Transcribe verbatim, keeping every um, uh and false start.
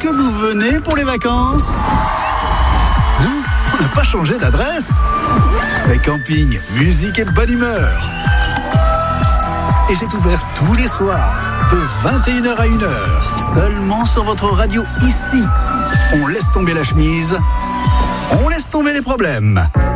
que vous venez pour les vacances ? Non, on n'a pas changé d'adresse. C'est camping, musique et bonne humeur. Et c'est ouvert tous les soirs, de vingt et une heures à une heure, seulement sur votre radio ici. On laisse tomber la chemise, on laisse tomber les problèmes.